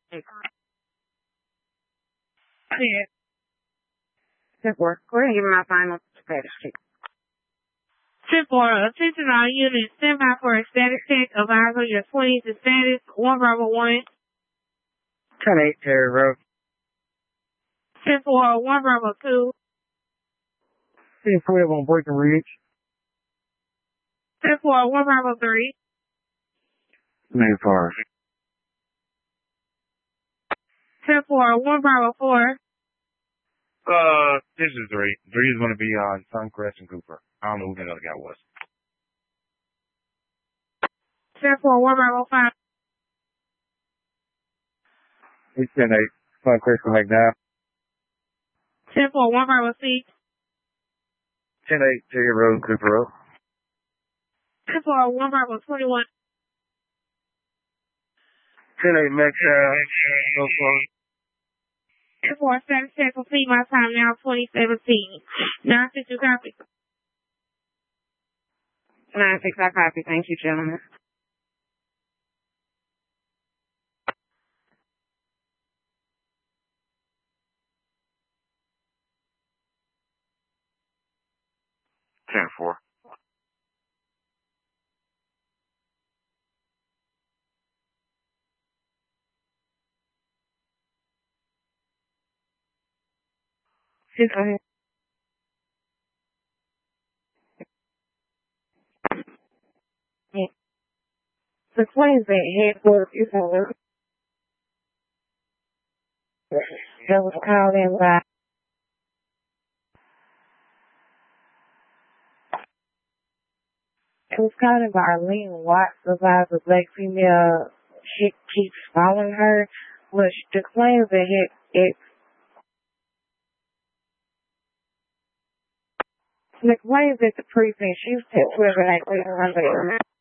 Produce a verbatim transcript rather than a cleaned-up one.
Yeah. That work. Go ahead and give me my final status check. ten four, attention all units, stand by for a status check. Advise on your twenties and status. one Bravo one. ten eight, Terry Road. ten four, one Bravo two. ten twelve on Breaking Ridge. ten four, one Bravo three. Main Forest. ten four, one Bravo four. Uh, this is three. Three is going to be on Suncrest and Cooper. I don't know who the other guy was. ten four, one Bravo five. It's ten eight. Suncrest and McDowell. ten four, one Bravo six. ten eight, Terry Road, Cooper Road. ten four, one Bravo twenty-one. ten eight, McDowell. So close. ten four, status check complete. My time now twenty seventeen. Now six you copy. nine six, I copy. Thank you, gentlemen. ten four. Just go ahead. Yeah. The claims that headquarters is on work. That was called in by it was called in by Arlene Watts about the black female. She keeps following her, but the claims that it, it the claims that the precinct, she was at twelve and eight,